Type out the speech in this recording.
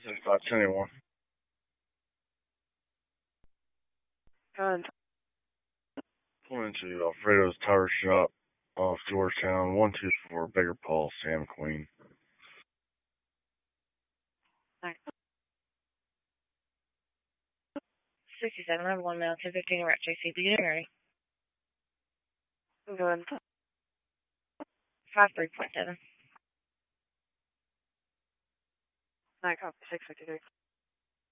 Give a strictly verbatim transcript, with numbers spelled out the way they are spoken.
five ten one. And Pulling into Alfredo's Tire Shop off Georgetown, one two four Baker Paul, Sam Queen. sixty-seven, I have one male, two fifteen, Rat J C, beginning ready. go ahead. five three point seven. Nine copy, six fifty-three.